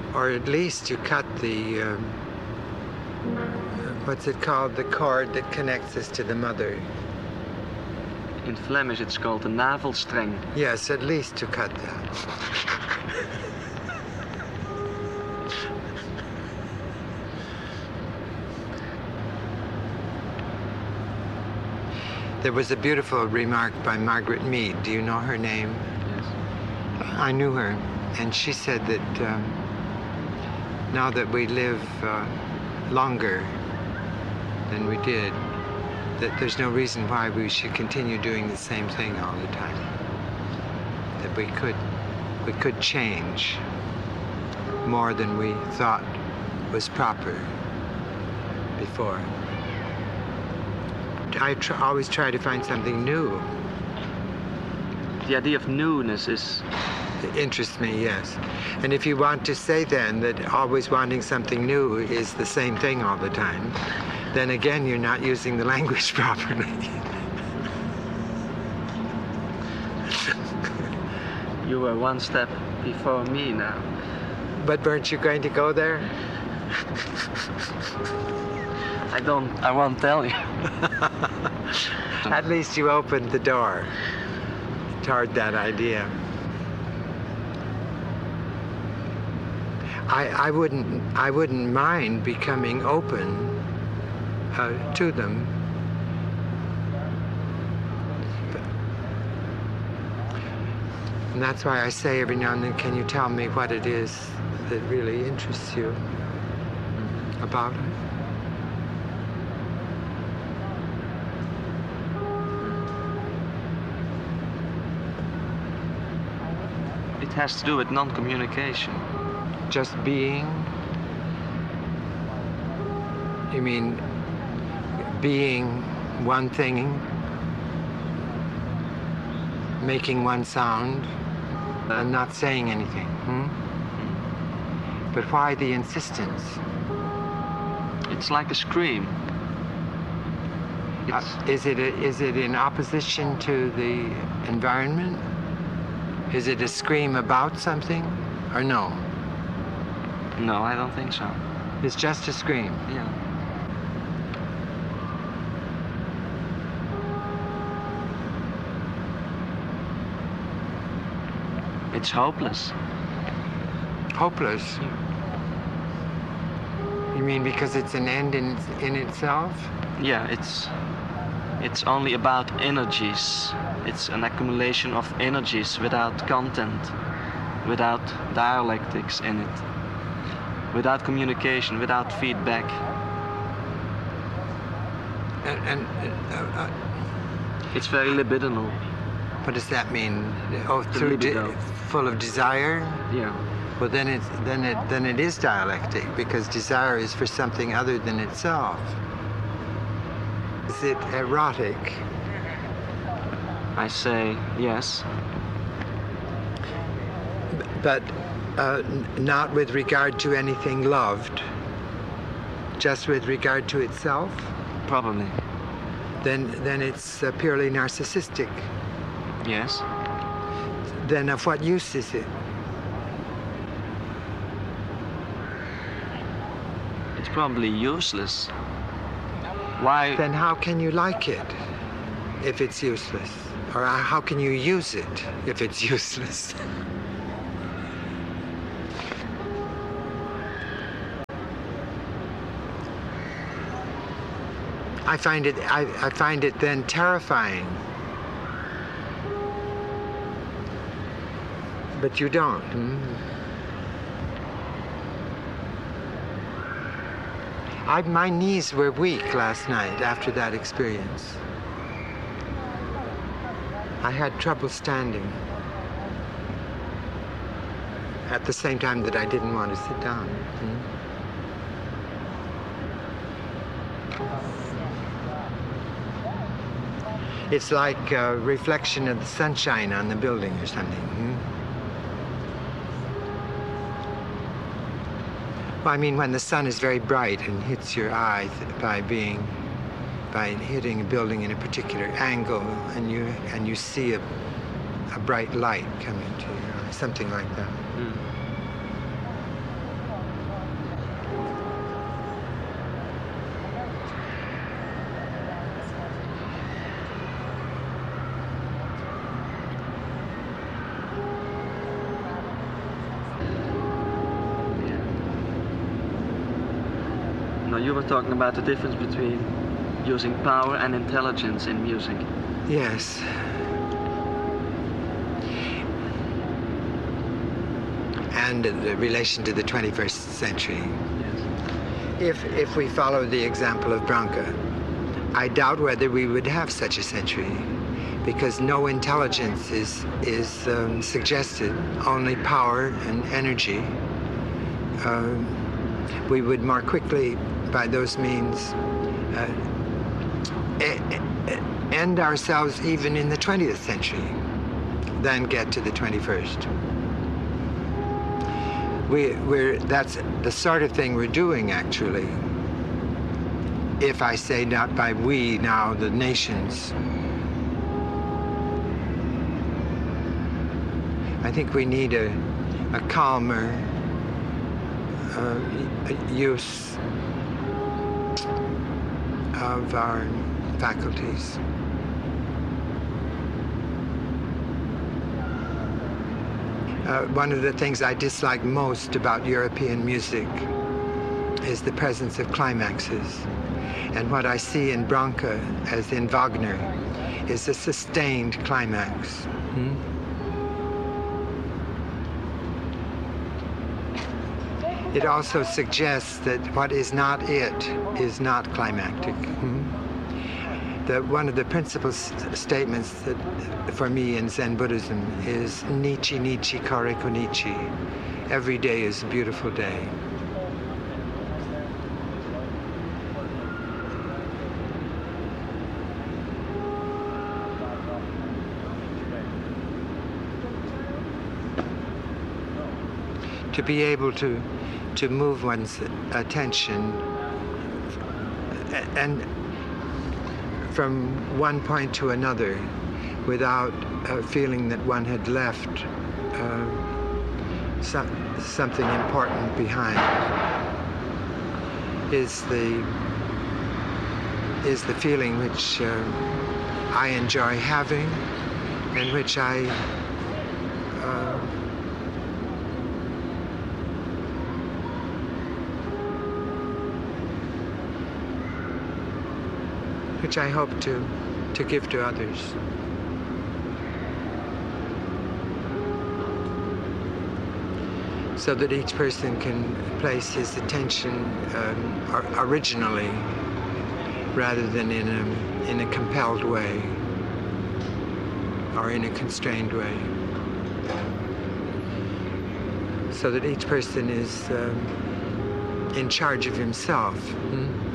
or at least you cut the, what's it called, the cord that connects us to the mother. In Flemish it's called the navelstreng. Yes, at least to cut that. There was a beautiful remark by Margaret Mead. Do you know her name? Yes. I knew her, and she said that now that we live longer than we did, that there's no reason why we should continue doing the same thing all the time. That we could change more than we thought was proper before. I always try to find something new. The idea of newness is... It interests me, yes. And if you want to say then that always wanting something new is the same thing all the time, then again you're not using the language properly. You were one step before me now. But weren't you going to go there? I won't tell you. At least you opened the door toward that idea. I wouldn't mind becoming open to them. And that's why I say every now and then, can you tell me what it is that really interests you about it? It has to do with non-communication. Just being? You mean being one thing, making one sound, and not saying anything? But why the insistence? It's like a scream. Is it in opposition to the environment? Is it a scream about something, or no? No, I don't think so. It's just a scream. Yeah. It's hopeless. Hopeless? You mean because it's an end in itself? Yeah, it's only about energies. It's an accumulation of energies without content, without dialectics in it, without communication, without feedback. It's very libidinal. What does that mean? Oh, through full of desire? Yeah. Well, then it is dialectic, because desire is for something other than itself. Is it erotic? I say yes. But not with regard to anything loved, just with regard to itself? Probably. Then it's purely narcissistic. Yes. Then of what use is it? It's probably useless. Why? Then how can you like it if it's useless? Or how can you use it if it's useless? I find it then terrifying. But you don't. My knees were weak last night after that experience. I had trouble standing. At the same time that I didn't want to sit down. It's like a reflection of the sunshine on the building or something. Well, I mean, when the sun is very bright and hits your eye by hitting a building in a particular angle, and you see a bright light coming to your eye, something like that. you were talking about the difference between using power and intelligence in music. Yes. And the relation to the 21st century. Yes. If we follow the example of Branca, I doubt whether we would have such a century, because no intelligence is suggested, only power and energy. We would more quickly, by those means, end ourselves even in the 20th century than get to the 21st. That's the sort of thing we're doing, actually. If I say not by we now, the nations. I think we need a calmer use of our faculties. One of the things I dislike most about European music is the presence of climaxes. And what I see in Branca, as in Wagner, is a sustained climax. It also suggests that what is not it is not climactic. One of the principal statements that, for me in Zen Buddhism is Nichi Nichi Kare Konichi. Every day is a beautiful day. To be able to move one's attention and from one point to another without feeling that one had left something important behind is the feeling which I enjoy having and which I hope to give to others. So that each person can place his attention originally rather than in a compelled way or in a constrained way. So that each person is in charge of himself.